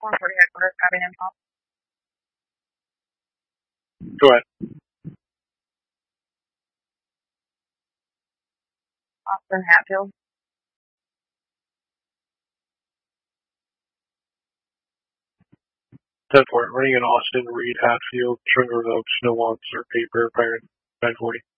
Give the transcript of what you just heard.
140 headquarters, copy info. Go ahead. Austin Hatfield. 10-4, running in Austin, Reed, Hatfield, Stringer Oaks, no officer, paper, parent, 940.